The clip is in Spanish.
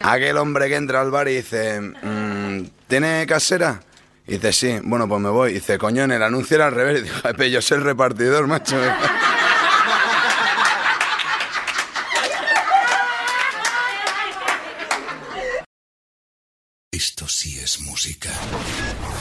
Aquel hombre que entra al bar y dice, ¿tiene casera? Y dice, sí, bueno, pues me voy. Y dice, coño, en el anuncio era al revés. Y dice, Pepe, yo soy el repartidor, macho. Esto sí es música.